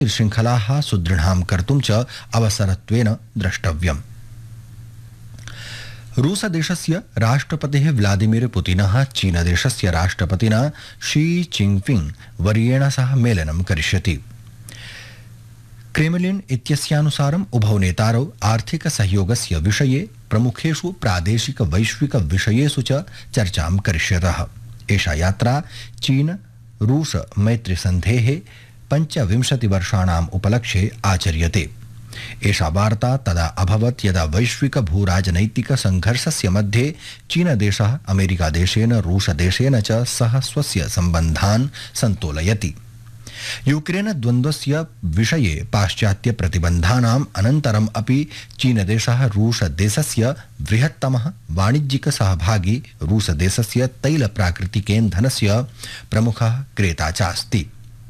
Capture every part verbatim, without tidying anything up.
शृङ्खलाः सुदृढां कर्तुं च अवसरत्वेन द्रष्टव्यम्। रूसदेशस्य राष्ट्रपतिः व्लादिमीर पुतिनः चीनदेशस्य राष्ट्रपतिना शी चिनफिंग वर्येण सह मेलनं करिष्यति। क्रेमलिन इत्यस्यानुसारम् उभौ नेतारौ आर्थिक सहयोगस्य विषये प्रमुखेषु प्रादेशिक वैश्विक विषयेषु च चर्चां करिष्यतः। एषा यात्रा चीन रूस मैत्रीसन्धेः पञ्चविंशतिवर्षाणाम् उपलक्ष्ये आचर्यते। एषा वार्ता तदा अभवत् यदा वैश्विक भूराजनैतिक संघर्षस्य मध्ये चीनदेशः अमेरिकादेशेन रूसदेशेन च सह स्वस्य सम्बन्धान् सन्तोलयति। यूक्रेन द्वन्द्वस्य विषये पाश्चात्य प्रतिबन्धानाम् अनन्तरम् अपि चीनदेशः रूसदेशस्य बृहत्तमः वाणिज्यिक सहभागी रूसदेशस्य तैल प्राकृतिकेन्धनस्य प्रमुखः क्रेता चास्ति।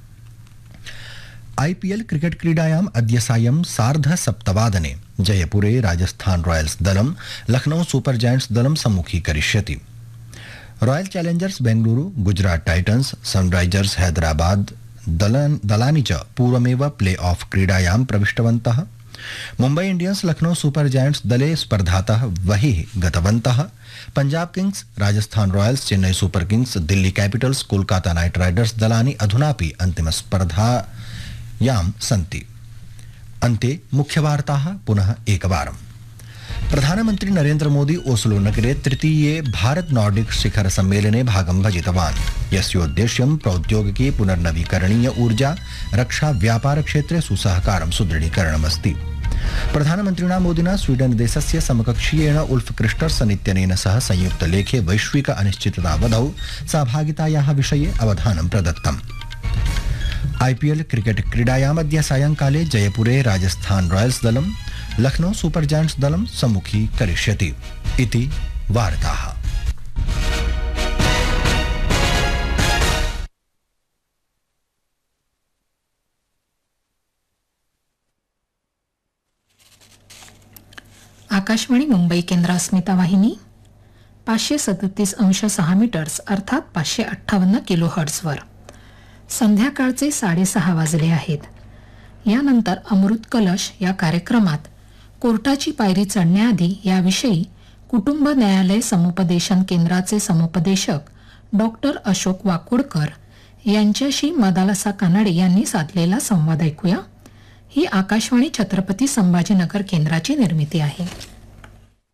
आईपीएल क्रिकेट क्रीडायाम् अद्य सायं सार्ध सप्तवादने जयपुरे राजस्थान रॉयल्स दलं लखनऊ सुपर जायंट्स दलं सम्मुखीकरिष्यति। Royal Challengers Bengaluru, Gujarat titans, Sunrisers Hyderabad दलान दलानि च पूर्वमेव प्ले ऑफ क्रीडायां प्रविष्टवन्तः। Mumbai Indians Lucknow super giants दले स्पर्धातः बहिः गतवन्तः। Punjab Kings, Rajasthan Royals, Chennai super Kings, Delhi Capitals, Kolkata night Riders दलानि अधुनापि अन्तिमस्पर्धायां सन्ति। अन्ते मुख्यवार्ताः पुनः एकवारम्। प्रधानमन्त्री नरेन्द्र मोदी ओस्लो नगरे तृतीये भारत नॉर्डिक शिखर सम्मेलने भागं भजितवान्, यस्योद्देश्यं प्रौद्योगिकी पुनर्नवीकरणीय ऊर्जा रक्षा व्यापार क्षेत्रे सुसहकारं सुदृढीकरणमस्ति। प्रधानमन्त्रिणा मोदिना स्वीडन देशस्य समकक्षीयेण उल्फ क्रिस्टर्सन इत्यनेन सह संयुक्त लेखे वैश्विक अनिश्चिततावधौ सहभागितायाः विषये अवधानं प्रदत्तम्। आईपीएल क्रिकेट क्रीडायाम् अद्य सायंकाले जयपुरे राजस्थान रॉयल्स दलं लखनऊ सुपर जायंट्स दलं सम्मुखीकरिष्यति इति वार्ताः। आकाशवाणी मुंबई केंद्र अस्मिता वाहिनी पाचशे सदतीस अंश सहा मीटर्स अर्थात पाचशे अठ्ठावन्न किलो हर्ट्झवर संध्याकाळचे साडेसहा वाजले आहेत. यानंतर अमृत कलश या कार्यक्रमात कोर्टाची पायरी चढण्याआधी याविषयी कुटुंब न्यायालय समुपदेशन केंद्राचे समुपदेशक डॉक्टर अशोक वाकोडकर यांच्याशी मदालसा कानडे यांनी साधलेला संवाद ऐकूया. ही आकाशवाणी छत्रपती संभाजीनगर केंद्राची निर्मिती आहे.